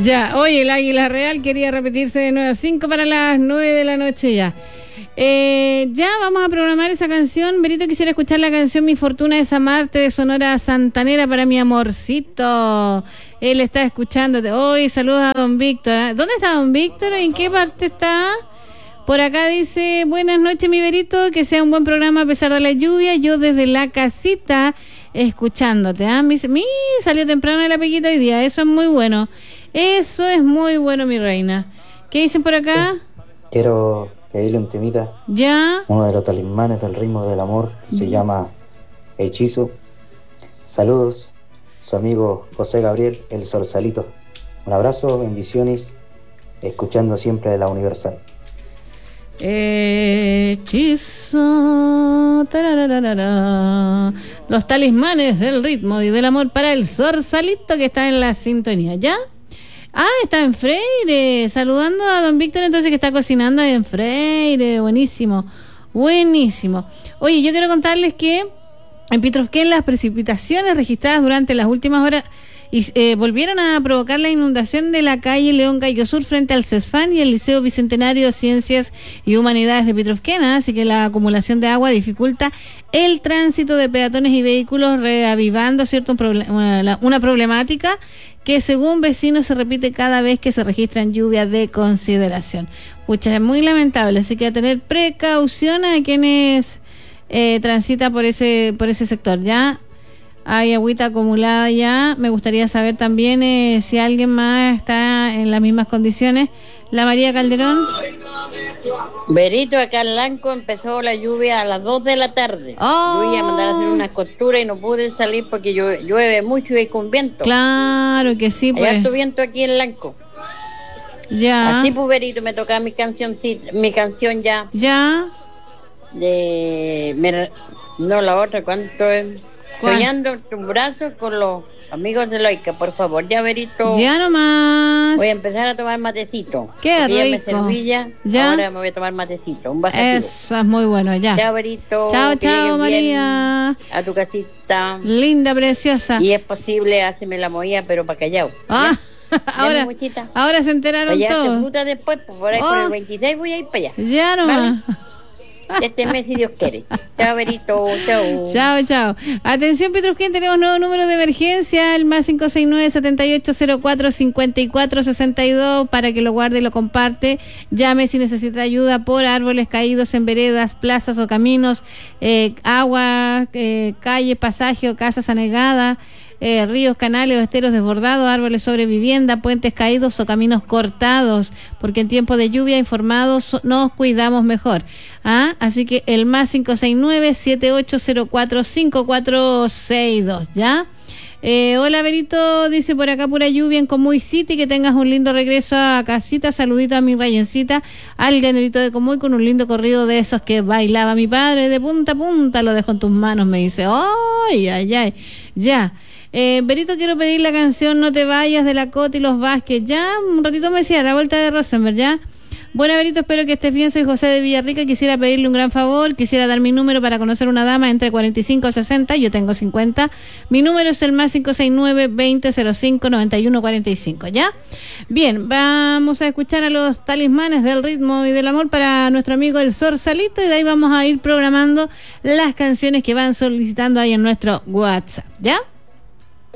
Ya, oye, el Águila Real quería repetirse de 9 a 5 para las 9 de la noche ya. Ya vamos a programar esa canción. Berito, quisiera escuchar la canción Mi Fortuna es Amarte de Sonora Santanera para mi amorcito. Él está escuchándote. Hoy saludos a don Víctor. ¿Dónde está don Víctor? ¿En qué parte está? Por acá dice, buenas noches mi Berito, que sea un buen programa a pesar de la lluvia. Yo desde la casita escuchándote. Salió temprano el apellido hoy día. Eso es muy bueno. Eso es muy bueno, mi reina. ¿Qué dicen por acá? Quiero pedirle un temita. ¿Ya? Uno de los talismanes del ritmo del amor, que se llama Hechizo. Saludos, su amigo José Gabriel, el Sorsalito. Un abrazo, bendiciones, escuchando siempre la Universal. Hechizo. Tarararara. Los talismanes del ritmo y del amor para el Sorsalito que está en la sintonía. ¿Ya? Está en Freire, saludando a don Víctor entonces que está cocinando en Freire, buenísimo, buenísimo. Oye, yo quiero contarles que en Pitrufquén las precipitaciones registradas durante las últimas horas volvieron a provocar la inundación de la calle León Gallo Sur frente al CESFAN y el Liceo Bicentenario de Ciencias y Humanidades de Pitrufquén, así que la acumulación de agua dificulta el tránsito de peatones y vehículos, reavivando cierto una problemática que según vecinos se repite cada vez que se registran lluvias de consideración. Pucha, es muy lamentable, así que a tener precaución a quienes transitan por ese sector. Ya hay agüita acumulada ya. Me gustaría saber también si alguien más está en las mismas condiciones. La María Calderón. Berito, acá en Lanco empezó la lluvia a las 2 de la tarde. Yo iba a mandar a hacer unas costuras y no pude salir porque llueve mucho y hay con viento. Claro que sí, pues. Hay harto viento aquí en Lanco. Ya. Así pues, Berito, me tocaba mi canción ya. Ya. No, la otra, ¿cuánto es? Soñando tus brazos con los amigos de Loica, por favor, ya Berito. Ya nomás. Voy a empezar a tomar matecito. Qué rico. Ya me servilla, ¿Ya? Ahora me voy a tomar matecito. Un vasito. Eso es muy bueno, ya. Chao, Berito. Chao, María. A tu casita. Linda, preciosa. Y es posible, háceme la movida, pero para callao. Ahora se enteraron todos. Fruta después, por ahí por el 26 voy a ir para allá. Ya nomás. ¿Vale? Este mes, si Dios quiere. Chao, Berito. Chao. Chao. Atención, Pitrufquén, tenemos nuevo número de emergencia, el más 569-7804-5462, para que lo guarde y lo comparte. Llame si necesita ayuda por árboles caídos en veredas, plazas o caminos, agua, calle, pasaje o casas anegadas, ríos, canales o esteros desbordados, árboles sobre vivienda, puentes caídos o caminos cortados, porque en tiempo de lluvia, informados, nos cuidamos mejor. Así que el más 569-7804-5462, ¿ya? Hola, Berito, dice por acá pura lluvia en Comuy City, que tengas un lindo regreso a casita, saludito a mi rayencita, al llanerito de Comuy con un lindo corrido de esos que bailaba mi padre de punta a punta, lo dejo en tus manos, me dice. ¡Ay, ya! Berito, quiero pedir la canción No te vayas de la Coti y los Vázquez. Ya, un ratito me decía, la vuelta de Rosenberg, ya. Bueno, Berito, espero que estés bien. Soy José de Villarrica. Quisiera pedirle un gran favor. Quisiera dar mi número para conocer una dama entre 45 y 60. Yo tengo 50. Mi número es el más 569-2005-9145. ¿Ya? Bien, vamos a escuchar a los talismanes del ritmo y del amor para nuestro amigo el Sorsalito. Y de ahí vamos a ir programando las canciones que van solicitando ahí en nuestro WhatsApp. ¿Ya?